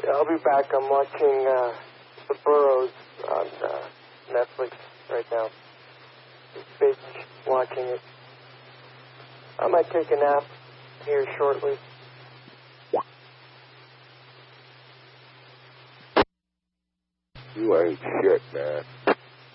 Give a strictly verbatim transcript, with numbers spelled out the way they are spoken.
Yeah, I'll be back. I'm watching uh, The Burrows on uh, Netflix right now. Just binge watching it. I might take a nap here shortly. You ain't shit, man.